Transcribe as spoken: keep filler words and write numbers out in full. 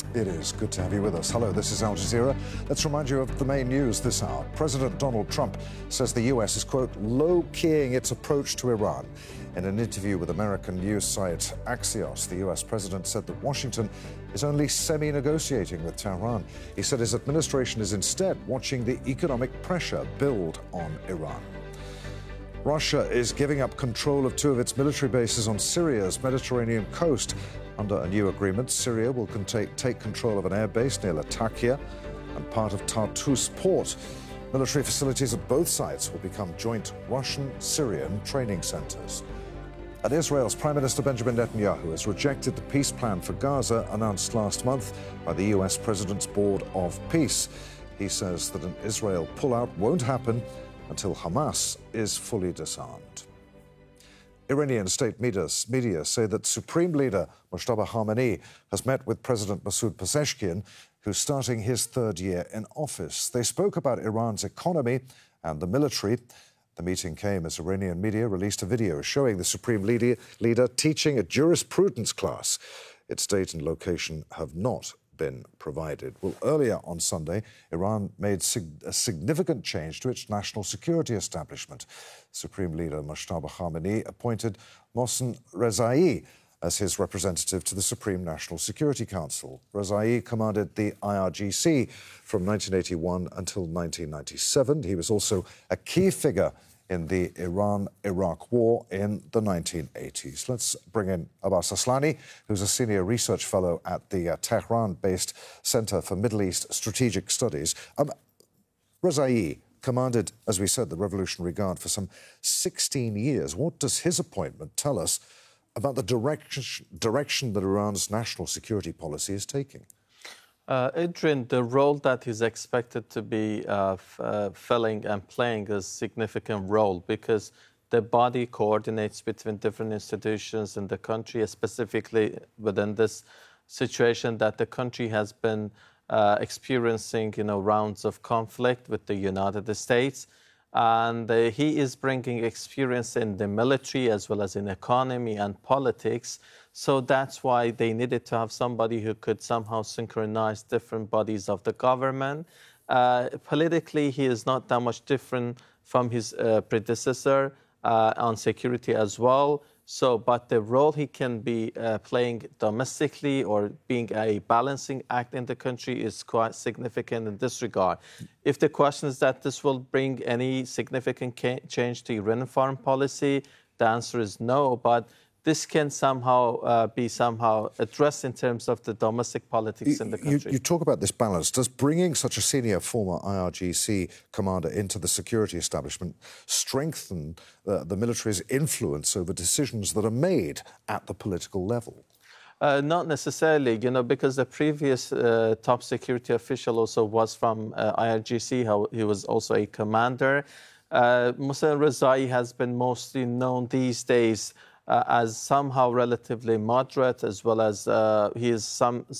It is good to have you with us. Hello, this is Al Jazeera. Let's remind you of the main news this hour. President Donald Trump says the U S is, quote, low-keying its approach to Iran. In an interview with American news site Axios, the U S president said that Washington is only semi-negotiating with Tehran. He said his administration is instead watching the economic pressure build on Iran. Russia is giving up control of two of its military bases on Syria's Mediterranean coast. Under a new agreement, Syria will take, take control of an airbase near Latakia and part of Tartus port. Military facilities at both sites will become joint Russian-Syrian training centers. And Israel's Prime Minister Benjamin Netanyahu has rejected the peace plan for Gaza announced last month by the U S President's Board of Peace. He says that an Israel pullout won't happen until Hamas is fully disarmed. Iranian state media, media say that Supreme Leader Mojtaba Khamenei has met with President Masoud Pezeshkian, who's starting his third year in office. They spoke about Iran's economy and the military. The meeting came as Iranian media released a video showing the Supreme Leader, leader teaching a jurisprudence class. Its date and location have not been provided. Well, earlier on Sunday, Iran made sig- a significant change to its national security establishment. Supreme Leader Mojtaba Khamenei appointed Mohsen Rezai as his representative to the Supreme National Security Council. Rezai commanded the I R G C from nineteen eighty-one until nineteen ninety-seven. He was also a key figure in the Iran-Iraq war in the nineteen eighties. Let's bring in Abbas Aslani, who's a senior research fellow at the uh, Tehran-based Center for Middle East Strategic Studies. Um, Rezai commanded, as we said, the Revolutionary Guard for some sixteen years. What does his appointment tell us about the direction, direction that Iran's national security policy is taking? Uh, Adrian, the role that he's expected to be uh, f- uh, filling and playing is a significant role because the body coordinates between different institutions in the country, specifically within this situation that the country has been uh, experiencing, you know, rounds of conflict with the United States. And uh, he is bringing experience in the military as well as in economy and politics. So that's why they needed to have somebody who could somehow synchronize different bodies of the government. Uh, politically, he is not that much different from his uh, predecessor uh, on security as well. So, but the role he can be uh, playing domestically or being a balancing act in the country is quite significant in this regard. If the question is that this will bring any significant ca- change to Iranian foreign policy, the answer is no. But this can somehow uh, be somehow addressed in terms of the domestic politics you, in the country. You, you talk about this balance. Does bringing such a senior former I R G C commander into the security establishment strengthen uh, the military's influence over decisions that are made at the political level? Uh, not necessarily, you know, because the previous uh, top security official also was from uh, I R G C. How he was also a commander. Uh, Mohsen Rezai has been mostly known these days Uh, as somehow relatively moderate, as well as uh, he is some